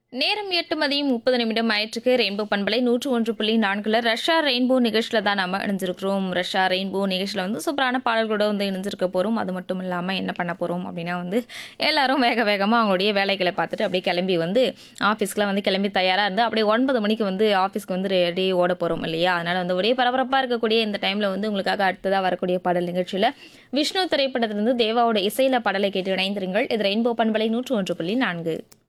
நேரம் 8:30 ஆயிற்றுக்கு ரெயின்போ பண்பலை 101.4ல Russia rainbow நிகழ்ச்சியில் தான் நம்ம இணைஞ்சிருக்கிறோம். ரஷ்யா ரெயின்போ நிகழ்ச்சியில் வந்து சூப்பரான பாடல்களோட வந்து இணைஞ்சிருக்க போகிறோம். அது மட்டும் இல்லாமல் என்ன பண்ண போகிறோம் அப்படின்னா வந்து எல்லாரும் வேகமாக அவங்களுடைய வேலைகளை பார்த்துட்டு அப்படியே கிளம்பி வந்து ஆஃபீஸ்க்குலாம் வந்து கிளம்பி தயாராக இருந்து அப்படியே 9 மணிக்கு வந்து ஆஃபீஸ்க்கு வந்து ரெடி ஓட போகிறோம் இல்லையா? அதனால் வந்து ஒரே பரபரப்பாக இருக்கக்கூடிய இந்த டைமில் வந்து உங்களுக்காக அடுத்ததாக வரக்கூடிய பாடல் நிகழ்ச்சியில் விஷ்ணு திரைப்படத்திலிருந்து தேவாவோட இசையில பாடலை கேட்டு இணைந்திருங்கள். இது ரெயின்போ பண்பலை 101.4.